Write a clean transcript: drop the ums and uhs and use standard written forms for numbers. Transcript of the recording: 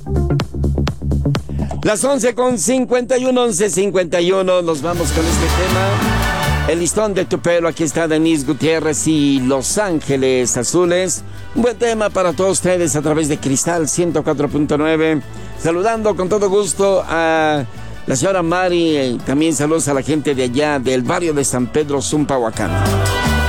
Las 11:51, 11:51, nos vamos con este tema. El listón de tu pelo, aquí está Denise Gutiérrez y Los Ángeles Azules. Un buen tema para todos ustedes a través de Cristal 104.9. Saludando con todo gusto a la señora Mari, también saludos a la gente de allá del barrio de San Pedro Zumpahuacán.